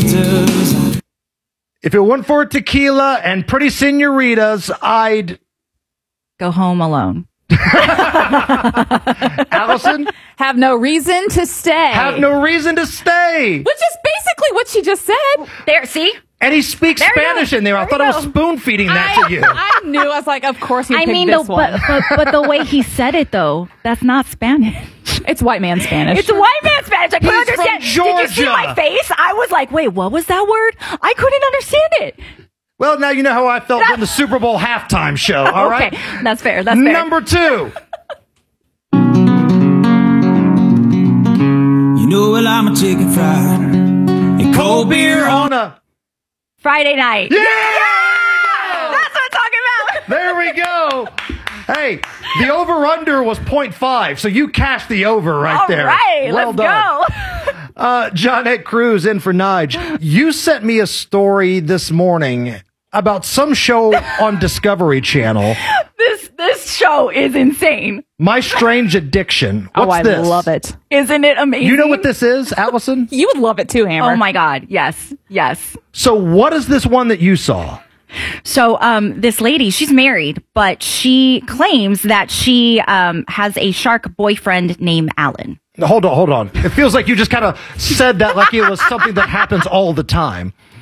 senoritas. If it weren't for tequila and pretty senoritas, I'd go home alone. Allison? Have no reason to stay. Have no reason to stay. Which is basically what she just said. There, see? And he speaks Spanish in there. I thought I was spoon feeding that to you. I knew. I was like, of course you picked this one. But the way he said it, though, that's not Spanish. It's white man Spanish. It's white man Spanish. I couldn't He's from understand. Did you see Georgia. my face? I was like, wait, what was that word? I couldn't understand it. Well, now you know how I felt in the Super Bowl halftime show, all right? Okay, that's fair. That's fair. Number 2. You know, well, I'm a chicken fried and cold beer on a Friday night. Yeah! That's what I'm talking about. There we go. Hey, the over-under was 0.5, so you cashed the over right there. All right, well let's done. go. Johnette Cruz in for Nige. You sent me a story this morning about some show on Discovery Channel. This show is insane. My Strange Addiction. What's I this? love it. Isn't it amazing? You know what this is, Allison? You would love it too, Hammer. Oh my God. Yes. Yes. So what is this one that you saw? So, this lady, she's married, but she claims that she, has a shark boyfriend named Alan. Hold on. It feels like you just kind of said that like it was something that happens all the time.